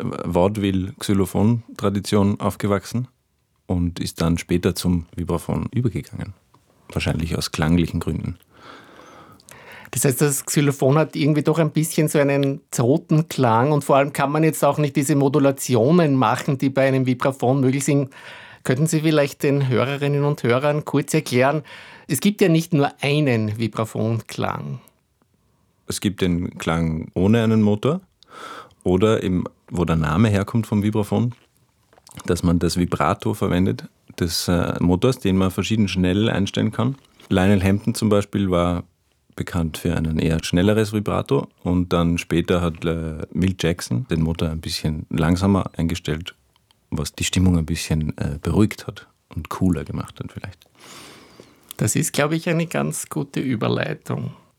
Vaudeville-Xylophon-Tradition aufgewachsen und ist dann später zum Vibraphon übergegangen. Wahrscheinlich aus klanglichen Gründen. Das heißt, das Xylophon hat irgendwie doch ein bisschen so einen zarten Klang und vor allem kann man jetzt auch nicht diese Modulationen machen, die bei einem Vibraphon möglich sind. Könnten Sie vielleicht den Hörerinnen und Hörern kurz erklären, es gibt ja nicht nur einen Vibraphonklang. Es gibt den Klang ohne einen Motor oder eben, wo der Name herkommt vom Vibraphon, dass man das Vibrato verwendet des Motors, den man verschieden schnell einstellen kann. Lionel Hampton zum Beispiel war bekannt für ein eher schnelleres Vibrato und dann später hat Milt Jackson den Motor ein bisschen langsamer eingestellt, was die Stimmung ein bisschen beruhigt hat und cooler gemacht hat vielleicht. Das ist, glaube ich, eine ganz gute Überleitung.